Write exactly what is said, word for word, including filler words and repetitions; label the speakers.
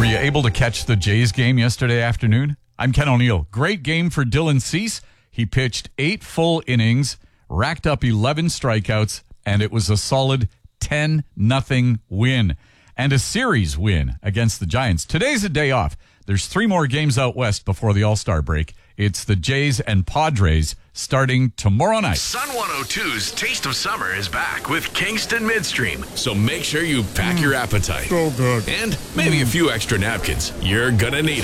Speaker 1: Were you able to catch the Jays game yesterday afternoon? I'm Ken O'Neill. Great game for Dylan Cease. He pitched eight full innings, racked up eleven strikeouts, and it was a solid ten nothing win and a series win against the Giants. Today's a day off. There's three more games out west before the All-Star break. It's the Jays and Padres starting tomorrow night.
Speaker 2: Sun one oh two's Taste of Summer is back with Kingston Midstream. So make sure you pack mm. your appetite.
Speaker 3: So good.
Speaker 2: And maybe mm. a few extra napkins. You're gonna need